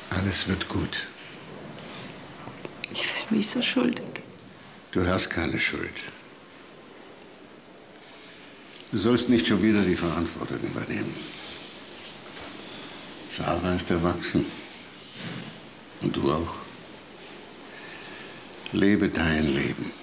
Alles wird gut. Ich fühle mich so schuldig. Du hast keine Schuld. Du sollst nicht schon wieder die Verantwortung übernehmen. Sarah ist erwachsen. Und du auch. Lebe dein Leben.